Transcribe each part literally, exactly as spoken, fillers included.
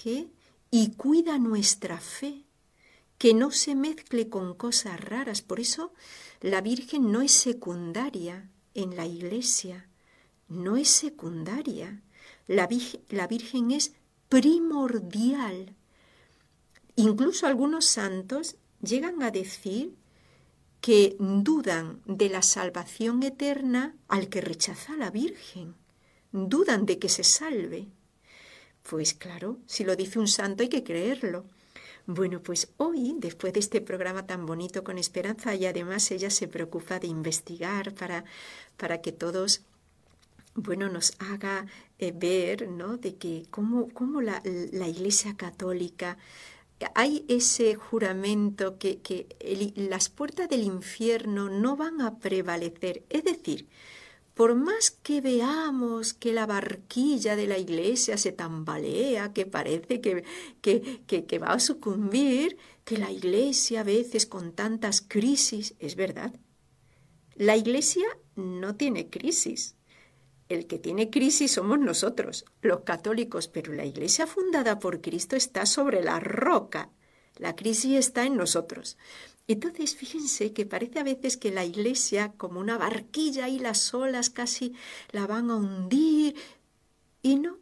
protege y cuida nuestra fe, que no se mezcle con cosas raras. Por eso la Virgen no es secundaria en la Iglesia, no es secundaria. La, la Virgen es primordial. Incluso algunos santos llegan a decir que dudan de la salvación eterna al que rechaza a la Virgen. Dudan de que se salve. Pues claro, si lo dice un santo hay que creerlo. Bueno, pues hoy, después de este programa tan bonito con Esperanza, y además ella se preocupa de investigar para, para que todos, bueno, nos haga eh, ver, ¿no?, de que cómo, cómo la, la Iglesia Católica, hay ese juramento que, que el, las puertas del infierno no van a prevalecer. Es decir, por más que veamos que la barquilla de la Iglesia se tambalea, que parece que, que, que, que va a sucumbir, que la Iglesia a veces con tantas crisis, es verdad, la Iglesia no tiene crisis. El que tiene crisis somos nosotros, los católicos, pero la Iglesia fundada por Cristo está sobre la roca. La crisis está en nosotros. Entonces, fíjense que parece a veces que la Iglesia, como una barquilla y las olas casi la van a hundir. Y no,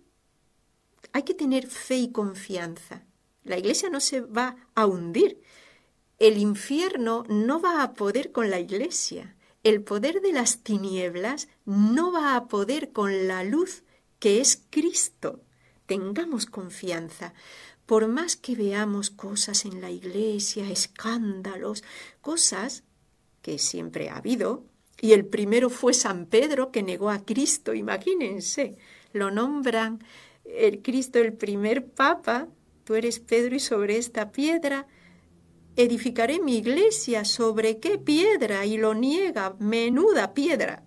hay que tener fe y confianza. La Iglesia no se va a hundir. El infierno no va a poder con la Iglesia. El poder de las tinieblas no va a poder con la luz que es Cristo. Tengamos confianza. Por más que veamos cosas en la Iglesia, escándalos, cosas que siempre ha habido, y el primero fue San Pedro que negó a Cristo, imagínense, lo nombran el Cristo el primer papa, tú eres Pedro y sobre esta piedra edificaré mi iglesia. ¿Sobre qué piedra? Y lo niega, menuda piedra.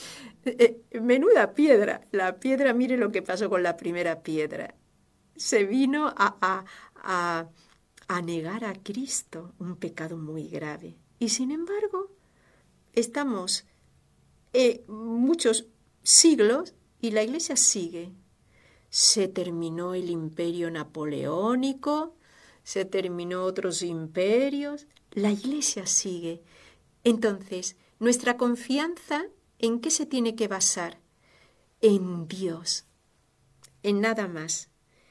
Menuda piedra. La piedra, mire lo que pasó con la primera piedra. Se vino a, a, a, a negar a Cristo, un pecado muy grave. Y sin embargo, estamos eh, muchos siglos y la iglesia sigue. Se terminó el imperio napoleónico, se terminó otros imperios, la Iglesia sigue. Entonces, nuestra confianza, ¿en qué se tiene que basar? En Dios, en nada más.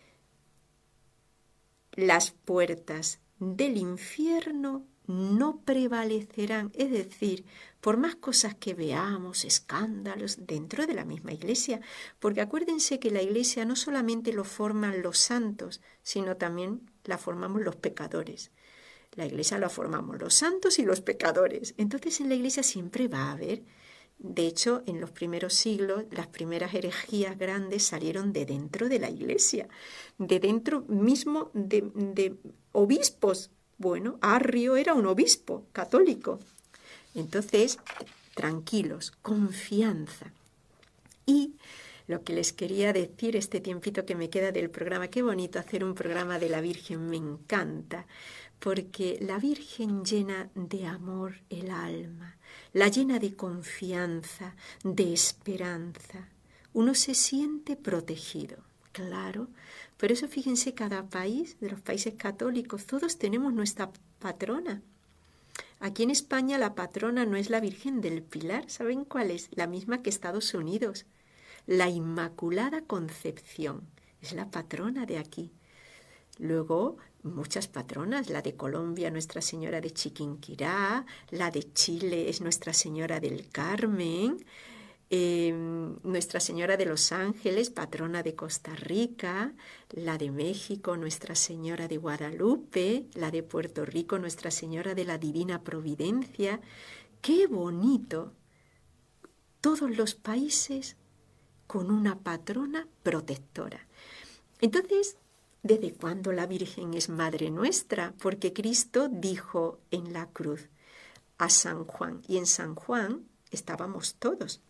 Las puertas del infierno no prevalecerán, es decir, por más cosas que veamos, escándalos dentro de la misma Iglesia, porque acuérdense que la Iglesia no solamente lo forman los santos, sino también la formamos los pecadores. La Iglesia la formamos los santos y los pecadores. Entonces en la Iglesia siempre va a haber, de hecho, en los primeros siglos, las primeras herejías grandes salieron de dentro de la Iglesia, de dentro mismo de, de obispos. Bueno, Arrio era un obispo católico. Entonces, tranquilos, confianza. Y lo que les quería decir este tiempito que me queda del programa, qué bonito hacer un programa de la Virgen, me encanta, porque la Virgen llena de amor el alma, la llena de confianza, de esperanza. Uno se siente protegido, claro. Por eso fíjense, cada país, de los países católicos, todos tenemos nuestra patrona. Aquí en España la patrona no es la Virgen del Pilar, ¿saben cuál es? La misma que Estados Unidos. La Inmaculada Concepción es la patrona de aquí. Luego, muchas patronas, la de Colombia, Nuestra Señora de Chiquinquirá, la de Chile es Nuestra Señora del Carmen, eh, Nuestra Señora de los Ángeles, patrona de Costa Rica, la de México, Nuestra Señora de Guadalupe, la de Puerto Rico, Nuestra Señora de la Divina Providencia. ¡Qué bonito! Todos los países con una patrona protectora. Entonces, ¿desde cuándo la Virgen es Madre nuestra? Porque Cristo dijo en la cruz a San Juan, y en San Juan estábamos todos: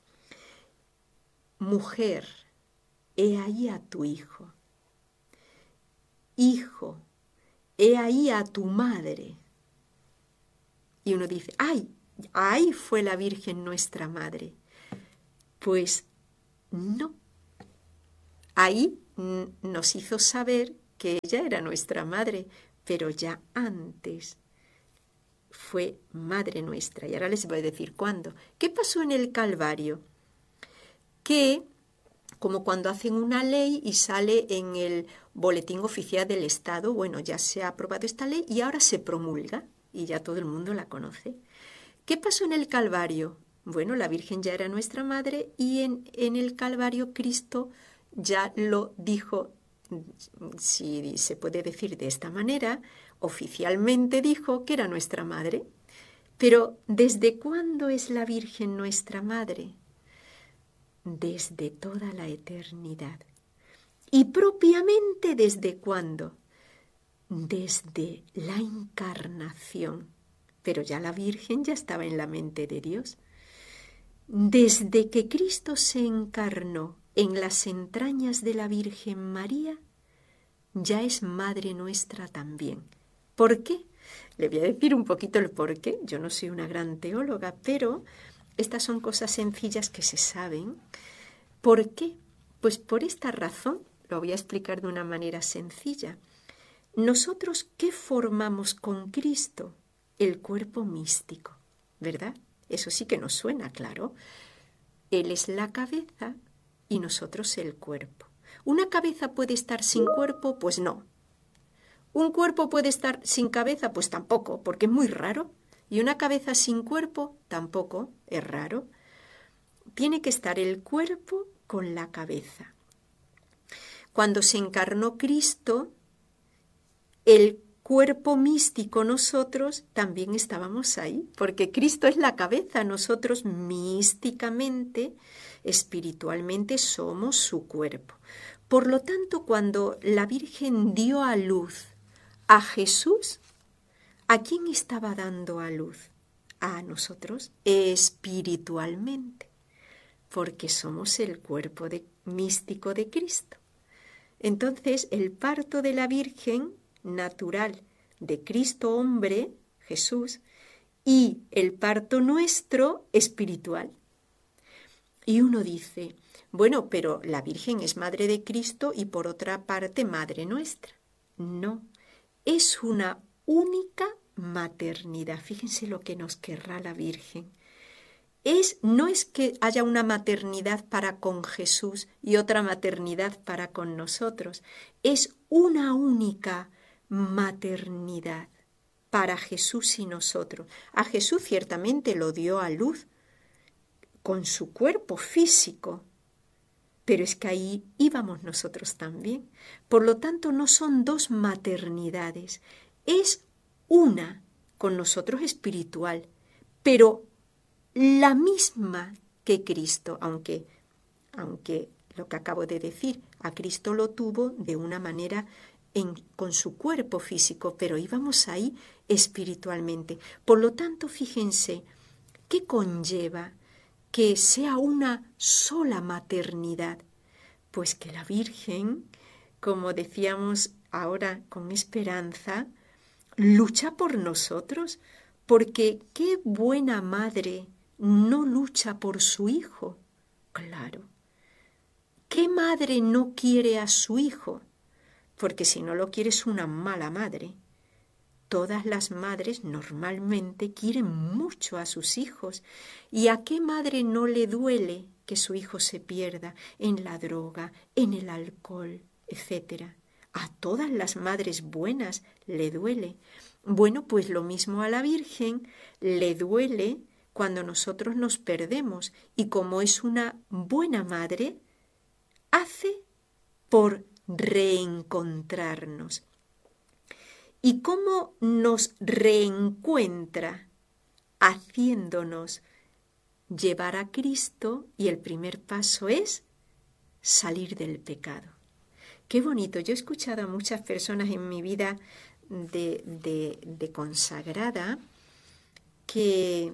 mujer, he ahí a tu hijo. Hijo, he ahí a tu madre. Y uno dice, ¡ay! Ahí fue la Virgen nuestra madre. Pues no. Ahí nos hizo saber que ella era nuestra madre, pero ya antes fue madre nuestra. Y ahora les voy a decir cuándo. ¿Qué pasó en el Calvario? Que, como cuando hacen una ley y sale en el boletín oficial del Estado, bueno, ya se ha aprobado esta ley y ahora se promulga y ya todo el mundo la conoce. ¿Qué pasó en el Calvario? Bueno, la Virgen ya era nuestra madre y en, en el Calvario Cristo ya lo dijo, si se puede decir de esta manera, oficialmente dijo que era nuestra madre. Pero ¿desde cuándo es la Virgen nuestra madre? Desde toda la eternidad. ¿Y propiamente desde cuándo? Desde la encarnación. Pero ya la Virgen ya estaba en la mente de Dios. Desde que Cristo se encarnó en las entrañas de la Virgen María, ya es madre nuestra también. ¿Por qué? Le voy a decir un poquito el por qué. Yo no soy una gran teóloga, pero estas son cosas sencillas que se saben. ¿Por qué? Pues por esta razón, lo voy a explicar de una manera sencilla. Nosotros, ¿qué formamos con Cristo? El cuerpo místico, ¿verdad? Eso sí que nos suena claro. Él es la cabeza y nosotros el cuerpo. ¿Una cabeza puede estar sin cuerpo? Pues no. ¿Un cuerpo puede estar sin cabeza? Pues tampoco, porque es muy raro. Y una cabeza sin cuerpo tampoco, es raro. Tiene que estar el cuerpo con la cabeza. Cuando se encarnó Cristo, el cuerpo místico, nosotros también estábamos ahí, porque Cristo es la cabeza, nosotros místicamente, espiritualmente somos su cuerpo. Por lo tanto, cuando la Virgen dio a luz a Jesús, ¿a quién estaba dando a luz? A nosotros espiritualmente, porque somos el cuerpo de, místico de Cristo. Entonces, el parto de la Virgen natural de Cristo hombre, Jesús, y el parto nuestro espiritual. Y uno dice, bueno, pero la Virgen es madre de Cristo y por otra parte madre nuestra. No, es una única maternidad. Fíjense lo que nos querrá la Virgen. Es, no es que haya una maternidad para con Jesús y otra maternidad para con nosotros. Es una única maternidad para Jesús y nosotros. A Jesús ciertamente lo dio a luz con su cuerpo físico, pero es que ahí íbamos nosotros también. Por lo tanto, no son dos maternidades, es una con nosotros espiritual, pero la misma que Cristo, aunque, aunque lo que acabo de decir, a Cristo lo tuvo de una manera en, con su cuerpo físico, pero íbamos ahí espiritualmente. Por lo tanto, fíjense, ¿qué conlleva que sea una sola maternidad? Pues que la Virgen, como decíamos ahora con esperanza, lucha por nosotros, porque qué buena madre no lucha por su hijo. Claro. ¿Qué madre no quiere a su hijo? Porque si no lo quiere es una mala madre. Todas las madres normalmente quieren mucho a sus hijos. ¿Y a qué madre no le duele que su hijo se pierda en la droga, en el alcohol, etcétera? A todas las madres buenas le duele. Bueno, pues lo mismo a la Virgen le duele cuando nosotros nos perdemos, y como es una buena madre, hace por reencontrarnos. ¿Y cómo nos reencuentra? Haciéndonos llevar a Cristo, y el primer paso es salir del pecado. Qué bonito. Yo he escuchado a muchas personas en mi vida de, de, de consagrada que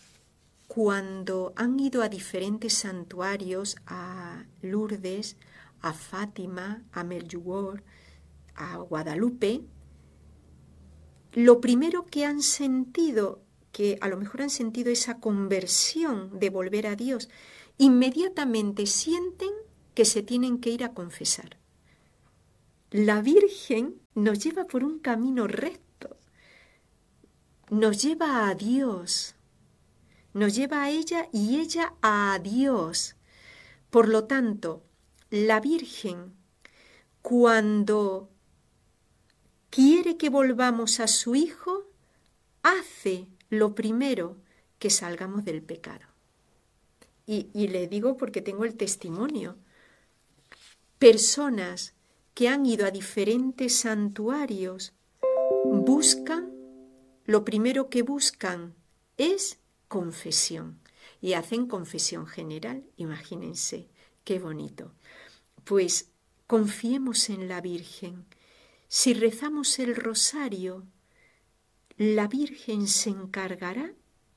cuando han ido a diferentes santuarios, a Lourdes, a Fátima, a Medjugorje, a Guadalupe, lo primero que han sentido, que a lo mejor han sentido esa conversión de volver a Dios, inmediatamente sienten que se tienen que ir a confesar. la Virgen nos lleva por un camino recto, nos lleva a Dios, nos lleva a ella y ella a Dios. Por lo tanto, la Virgen, cuando quiere que volvamos a su Hijo, hace lo primero, que salgamos del pecado. Y, y le digo porque tengo el testimonio. Personas que han ido a diferentes santuarios buscan, lo primero que buscan es confesión. Y hacen confesión general, imagínense, qué bonito. Pues confiemos en la Virgen. Si rezamos el rosario, la Virgen se encargará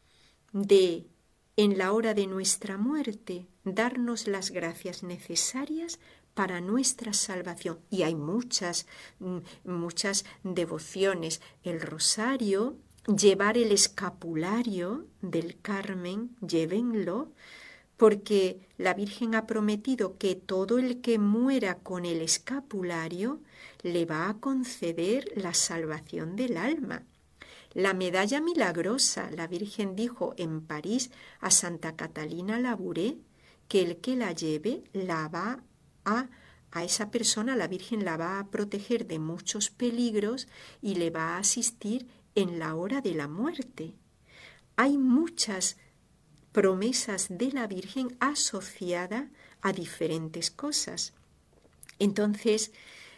de, en la hora de nuestra muerte, darnos las gracias necesarias para nuestra salvación. Y hay muchas, muchas devociones. El rosario, llevar el escapulario del Carmen, llévenlo, porque la Virgen ha prometido que todo el que muera con el escapulario le va a conceder la salvación del alma. La medalla milagrosa, la Virgen dijo en París a Santa Catalina Labouré que el que la lleve la va a, a esa persona, la Virgen la va a proteger de muchos peligros y le va a asistir en la hora de la muerte. Hay muchas promesas de la Virgen asociada a diferentes cosas. Entonces,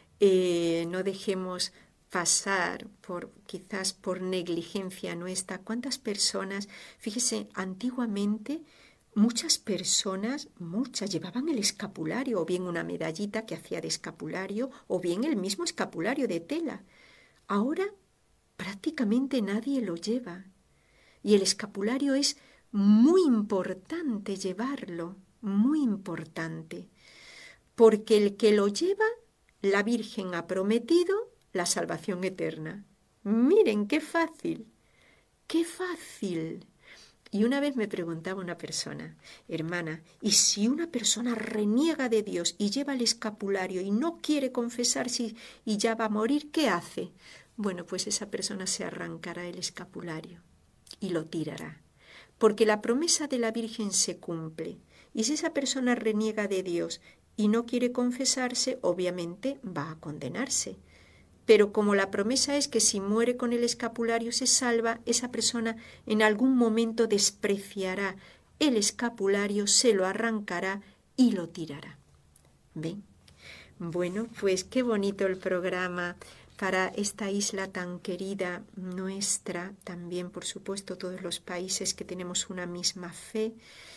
eh, no dejemos pasar por quizás por negligencia nuestra. ¿Cuántas personas? Fíjese, antiguamente muchas personas, muchas llevaban el escapulario, o bien una medallita que hacía de escapulario, o bien el mismo escapulario de tela. Ahora prácticamente nadie lo lleva. Y el escapulario es muy importante llevarlo, muy importante, porque el que lo lleva, la Virgen ha prometido la salvación eterna. Miren, qué fácil, qué fácil. Y una vez me preguntaba una persona, hermana, ¿y si una persona reniega de Dios y lleva el escapulario y no quiere confesarse y ya va a morir, qué hace? Bueno, pues esa persona se arrancará el escapulario y lo tirará, porque la promesa de la Virgen se cumple. Y si esa persona reniega de Dios y no quiere confesarse, obviamente va a condenarse. Pero como la promesa es que si muere con el escapulario se salva, esa persona en algún momento despreciará el escapulario, se lo arrancará y lo tirará. ¿Ven? Bueno, pues qué bonito el programa para esta isla tan querida nuestra, también por supuesto todos los países que tenemos una misma fe,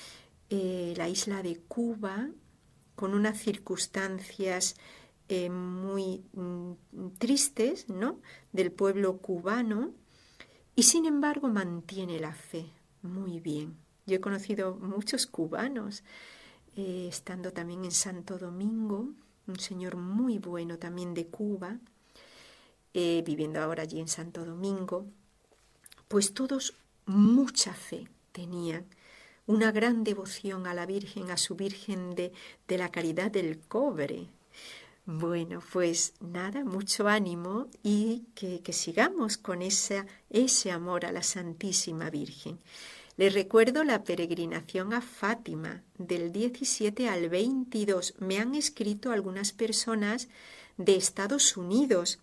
eh, la isla de Cuba, con unas circunstancias eh, muy mm, tristes, ¿no?, del pueblo cubano, y sin embargo mantiene la fe muy bien. Yo he conocido muchos cubanos, eh, estando también en Santo Domingo, un señor muy bueno también de Cuba, eh, viviendo ahora allí en Santo Domingo, pues todos mucha fe tenían, una gran devoción a la Virgen, a su Virgen de, de la Caridad del Cobre. Bueno, pues nada, mucho ánimo y que, que sigamos con esa, ese amor a la Santísima Virgen. Les recuerdo la peregrinación a Fátima del diecisiete al veintidós. Me han escrito algunas personas de Estados Unidos.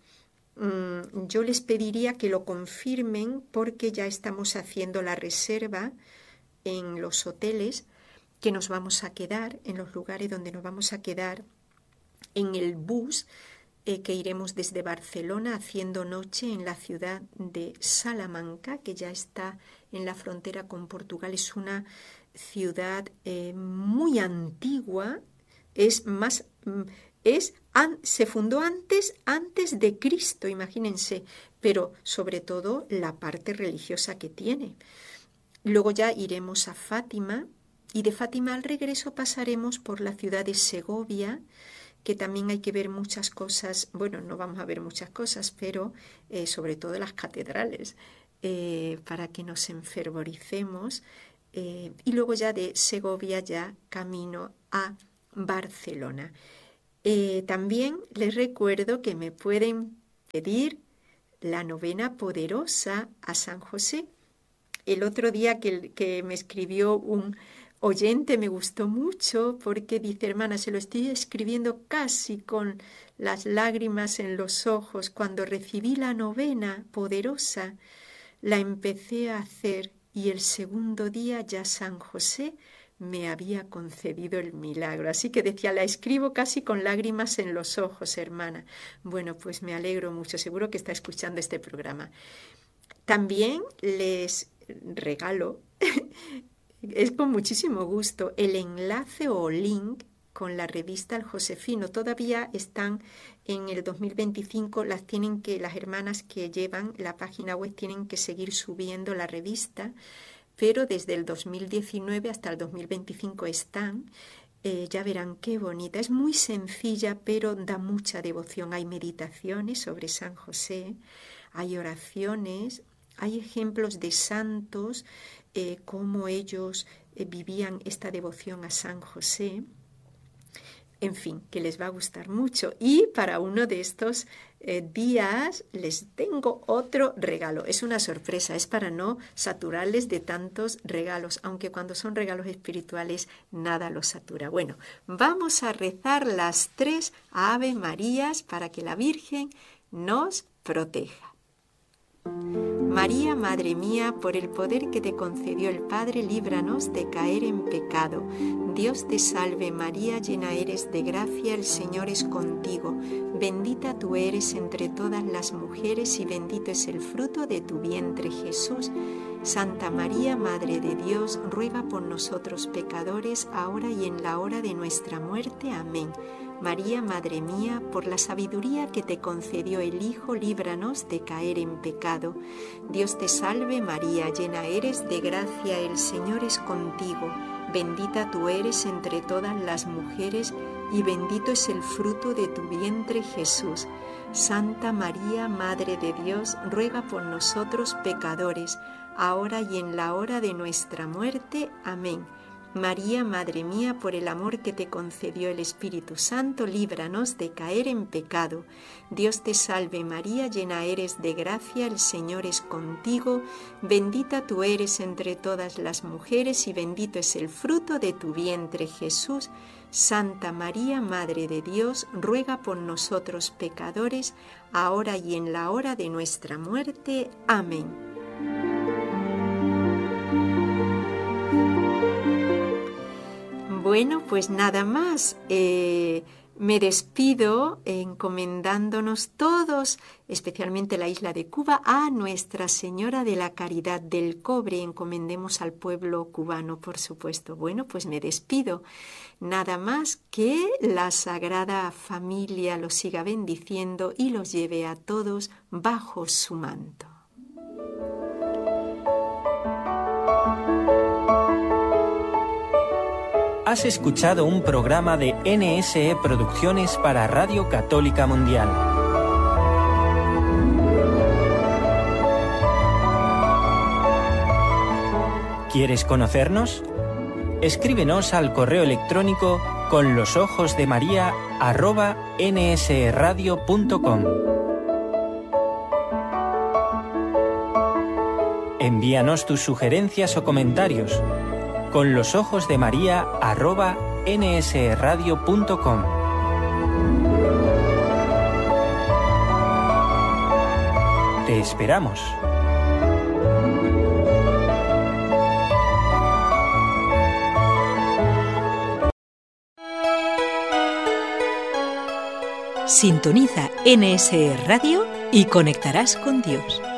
Mm, yo les pediría que lo confirmen porque ya estamos haciendo la reserva en los hoteles que nos vamos a quedar, en los lugares donde nos vamos a quedar, en el bus eh, que iremos desde Barcelona haciendo noche en la ciudad de Salamanca, que ya está en la frontera con Portugal. Es una ciudad eh, muy antigua, es más, es, an, se fundó antes, antes de Cristo, imagínense, pero sobre todo la parte religiosa que tiene. Luego ya iremos a Fátima y de Fátima al regreso pasaremos por la ciudad de Segovia, que también hay que ver muchas cosas, bueno, no vamos a ver muchas cosas, pero eh, sobre todo las catedrales, eh, para que nos enfervoricemos. Eh, y luego ya de Segovia ya camino a Barcelona. Eh, también les recuerdo que me pueden pedir la novena poderosa a San José. El otro día que, que me escribió un oyente me gustó mucho porque dice, hermana, se lo estoy escribiendo casi con las lágrimas en los ojos. Cuando recibí la novena poderosa, la empecé a hacer y el segundo día ya San José me había concedido el milagro. Así que decía, la escribo casi con lágrimas en los ojos, hermana. Bueno, pues me alegro mucho, seguro que está escuchando este programa. También les regalo, es con muchísimo gusto, el enlace o link con la revista El Josefino. Todavía están en el dos mil veinticinco, las tienen que, las hermanas que llevan la página web tienen que seguir subiendo la revista, pero desde el dos mil diecinueve hasta el dos mil veinticinco están. Eh, ya verán qué bonita. Es muy sencilla, pero da mucha devoción. Hay meditaciones sobre San José, hay oraciones, hay ejemplos de santos, eh, cómo ellos eh, vivían esta devoción a San José. En fin, que les va a gustar mucho. Y para uno de estos eh, días les tengo otro regalo. Es una sorpresa, es para no saturarles de tantos regalos, aunque cuando son regalos espirituales nada los satura. Bueno, vamos a rezar las tres Ave Marías para que la Virgen nos proteja. María, Madre mía, por el poder que te concedió el Padre, líbranos de caer en pecado. Dios te salve María, llena eres de gracia, el Señor es contigo. Bendita tú eres entre todas las mujeres y bendito es el fruto de tu vientre, Jesús. Santa María, Madre de Dios, ruega por nosotros pecadores, ahora y en la hora de nuestra muerte. Amén. María, Madre mía, por la sabiduría que te concedió el Hijo, líbranos de caer en pecado. Dios te salve María, llena eres de gracia, el Señor es contigo. Bendita tú eres entre todas las mujeres y bendito es el fruto de tu vientre, Jesús. Santa María, Madre de Dios, ruega por nosotros pecadores, ahora y en la hora de nuestra muerte. Amén. María, Madre mía, por el amor que te concedió el Espíritu Santo, líbranos de caer en pecado. Dios te salve María, llena eres de gracia, el Señor es contigo. Bendita tú eres entre todas las mujeres y bendito es el fruto de tu vientre, Jesús. Santa María, Madre de Dios, ruega por nosotros pecadores, ahora y en la hora de nuestra muerte. Amén. Bueno, pues nada más. Eh, me despido encomendándonos todos, especialmente la isla de Cuba, a Nuestra Señora de la Caridad del Cobre. Encomendemos al pueblo cubano, por supuesto. Bueno, pues me despido. Nada más, que la Sagrada Familia los siga bendiciendo y los lleve a todos bajo su manto. Has escuchado un programa de N S E Producciones para Radio Católica Mundial. ¿Quieres conocernos? Escríbenos al correo electrónico con los ojos de María arroba nsradio punto com. Envíanos tus sugerencias o comentarios con los ojos de María arroba nsradio punto com. Te esperamos. Sintoniza N S E Radio y conectarás con Dios.